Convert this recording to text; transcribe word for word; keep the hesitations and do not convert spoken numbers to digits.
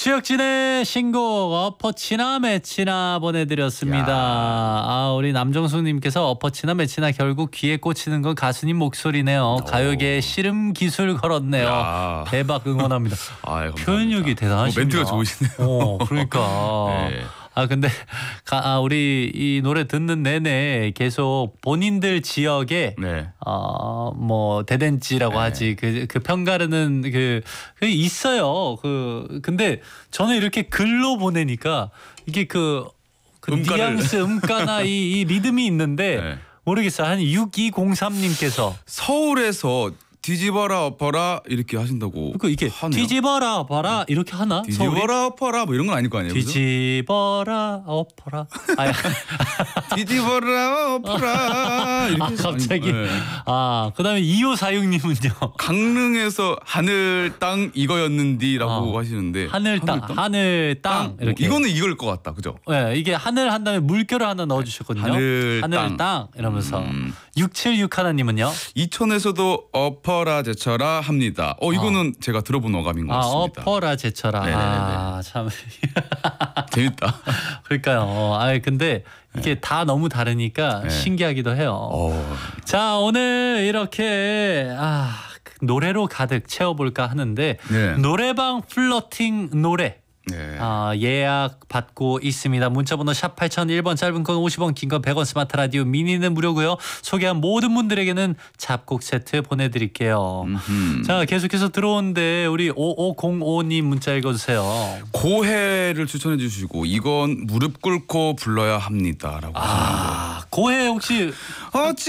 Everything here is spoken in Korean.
주혁진의 신곡 엎어치나 매치나 보내드렸습니다. 야. 아, 우리 남정숙님께서 엎어치나 매치나 결국 귀에 꽂히는 건 가수님 목소리네요. 가요계에 씨름 기술 걸었네요. 야. 대박 응원합니다. 아, 표현력이 대단하십니다. 어, 멘트가 좋으시네요. 어, 그러니까. 네. 아 근데 가, 아, 우리 이 노래 듣는 내내 계속 본인들 지역에 네. 어뭐 대댄지라고 네. 하지 그, 그 편가르는 그, 그 있어요. 그 근데 저는 이렇게 글로 보내니까 이게 그, 그 음가를. 뉘앙스 음가나 이, 이 리듬이 있는데 네. 모르겠어요. 한 육이공삼님께서 서울에서 뒤집어라 엎어라 이렇게 하신다고. 그 이게 하네요. 뒤집어라 봐라 이렇게 하나? 서울이? 뒤집어라 엎어라 뭐 이런 건 아닐 거 아니에요. 그죠? 뒤집어라 엎어라. 아야. 뒤집어라 엎어라 이렇게 아, 해서 갑자기. 아니, 네. 아, 그다음에 이오사육님은요. 강릉에서 하늘 땅 이거였는디라고 어. 하시는데 하늘 땅, 하늘 땅 땅? 이렇게. 이거는 이걸 것 같다, 그죠? 네, 이게 하늘 한 다음에 물결을 하나 넣어주셨거든요. 하늘 땅. 땅 이러면서. 음. 육칠육 하나님은요. 이천에서도 엎어라 제쳐라 합니다. 어 이거는 제가 들어본 어감인 것 아, 같습니다. 엎어라 제쳐라. 네네네네. 아, 참. 재밌다. 그러니까요. 아, 근데 이게 네. 다 너무 다르니까 네. 신기하기도 해요. 어. 자, 오늘 이렇게 아, 노래로 가득 채워볼까 하는데 네. 노래방 플러팅 노래. 네. 아, 예약 받고 있습니다. 문자번호 샵 팔공공일 번, 짧은 건 오십 원, 긴 건 백 원, 스마트 라디오 미니는 무료고요. 소개한 모든 분들에게는 잡곡 세트 보내드릴게요. 음흠. 자, 계속해서 들어오는데 우리 오오공오님 문자 읽어주세요. 고해를 추천해 주시고 이건 무릎 꿇고 불러야 합니다라고 하시는데 아, 고해 혹시 어찌